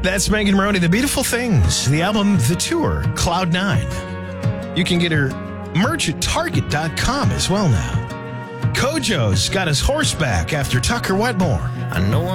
That's Megan Moroney, The Beautiful Things, the album, The Tour, Cloud 9. You can get her merch at Target.com as well now. Kojo's got his horse back after Tucker Wetmore. I know